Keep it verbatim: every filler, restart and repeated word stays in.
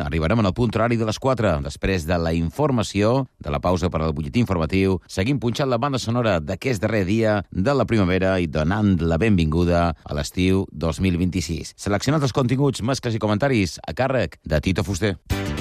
arribarem en el punt horari de les quatre. Després de la informació, de la pausa per al butlletí informatiu, seguim punxant la banda sonora d'aquest darrer dia de la primavera i donant la benvinguda a l'estiu dos mil vint-i-sis. Seleccionats els continguts, mescles i comentaris a càrrec de Tito Fuster.